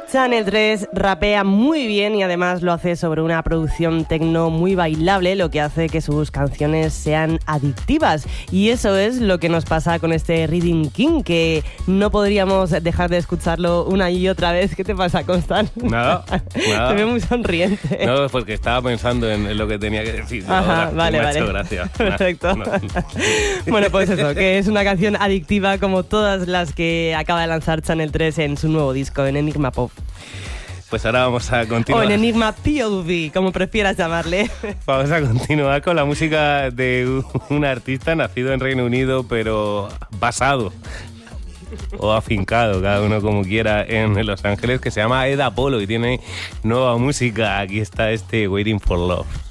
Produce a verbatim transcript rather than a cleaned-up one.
Channel tres rapea muy bien y además lo hace sobre una producción techno muy bailable, lo que hace que sus canciones sean adictivas. Y eso es lo que nos pasa con este Rhythm King, que no podríamos dejar de escucharlo una y otra vez. ¿Qué te pasa, Constant? Nada, nada. Te veo muy sonriente. No, porque estaba pensando en, en lo que tenía que decir. Ajá, ahora, vale, me vale. ha hecho gracia. Perfecto. No, no. Bueno, pues eso, que es una canción adictiva como todas las que acaba de lanzar Channel tres en su nuevo disco, en Enigma Pop. Pues ahora vamos a continuar. O en Enigma P O V, como prefieras llamarle. Vamos a continuar con la música de un artista nacido en Reino Unido, pero basado o afincado, cada uno como quiera, en Los Ángeles, que se llama Ed Apollo y tiene nueva música. Aquí está este Waiting for Love.